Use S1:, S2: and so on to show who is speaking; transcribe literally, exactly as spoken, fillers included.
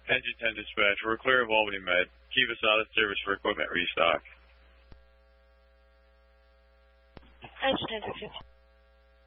S1: Engine ten dispatch, we're clear of Albany Med. Keep us out of service for equipment restock.
S2: Engine ten fifty.